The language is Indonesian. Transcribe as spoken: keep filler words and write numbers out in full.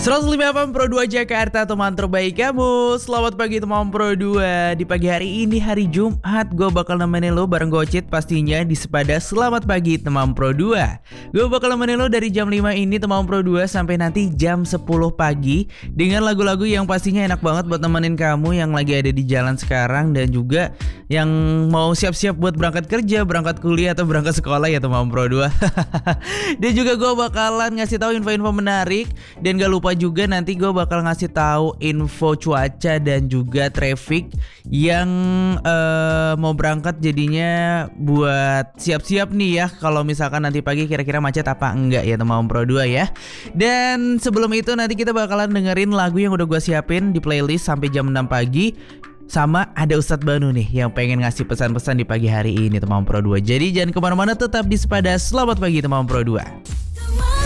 seratus lima F M Pro dua Jakarta, teman terbaik kamu. Selamat pagi teman Pro dua. Di pagi hari ini, hari Jumat, gue bakal nemenin lo bareng Gocit pastinya di Sepada Selamat Pagi teman Pro dua. Gue bakal nemenin lo dari jam lima ini teman Pro dua sampai nanti jam sepuluh pagi dengan lagu-lagu yang pastinya enak banget buat nemenin kamu yang lagi ada di jalan sekarang dan juga yang mau siap-siap buat berangkat kerja, berangkat kuliah atau berangkat sekolah ya teman Pro dua. Dan juga gue bakalan ngasih tahu info-info menarik dan gak lupa juga nanti gue bakal ngasih tahu info cuaca dan juga traffic yang uh, mau berangkat jadinya buat siap-siap nih ya kalau misalkan nanti pagi kira-kira macet apa enggak ya teman Pro dua ya. Dan sebelum itu nanti kita bakalan dengerin lagu yang udah gue siapin di playlist sampai jam enam pagi. Sama ada Ustadz Banu nih yang pengen ngasih pesan-pesan di pagi hari ini teman Pro dua. Jadi jangan kemana-mana, tetap di Sepada Selamat Pagi teman Pro dua.